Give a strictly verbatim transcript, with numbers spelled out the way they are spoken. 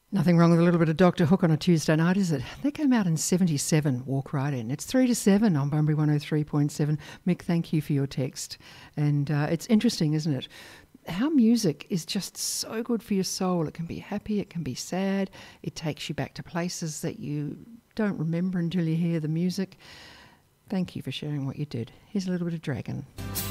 Nothing wrong with a little bit of Doctor Hook on a Tuesday night, is it? They came out in seventy-seven, walk right in. It's three to seven on Bunbury one oh three point seven. Mick, thank you for your text. And uh, it's interesting, isn't it? How music is just so good for your soul. It can be happy, it can be sad. It takes you back to places that you don't remember until you hear the music. Thank you for sharing what you did. Here's a little bit of Dragon.